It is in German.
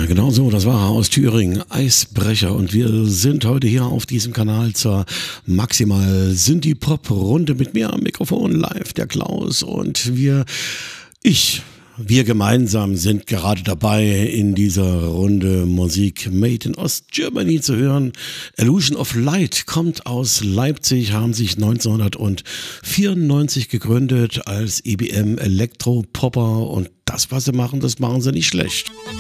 Genau so, das war er aus Thüringen, Eisbrecher. Und wir sind heute hier auf diesem Kanal zur maximal Synthie-Pop-Runde mit mir am Mikrofon live, der Klaus. Und wir gemeinsam sind gerade dabei, in dieser Runde Musik Made in Ostgermany zu hören. Illusion of Light kommt aus Leipzig, haben sich 1994 gegründet als EBM Elektropopper und das, was sie machen, das machen sie nicht schlecht.